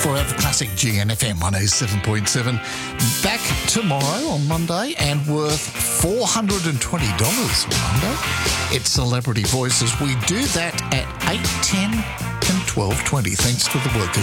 Forever Classic GNFM 107.7. Back tomorrow on Monday and worth $420 on Monday. It's Celebrity Voices. We do that at 8:10 and 12:20. Thanks to the workers.